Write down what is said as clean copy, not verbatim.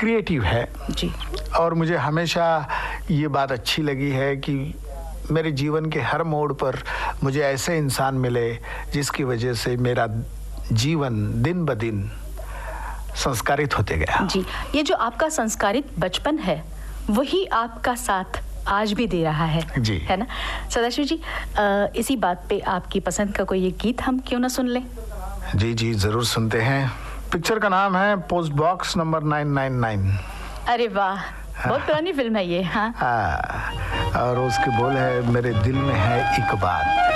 Creative है जी। और मुझे हमेशा ये बात अच्छी लगी है कि मेरे जीवन के हर मोड़ पर मुझे ऐसे इंसान मिले जिसकी वजह से मेरा जीवन दिन ब दिन संस्कारित होते गया। जी, ये जो आपका संस्कारित बचपन है वही आपका साथ आज भी दे रहा है जी, है ना सदाशिव जी? इसी बात पे आपकी पसंद का कोई एक गीत हम क्यों ना सुन लें? जी जी जरूर सुनते हैं। पिक्चर का नाम है पोस्ट बॉक्स नंबर 999। अरे वाह, बहुत पुरानी फिल्म है ये। हाँ, और उसके बोल है, मेरे दिल में है एक बात।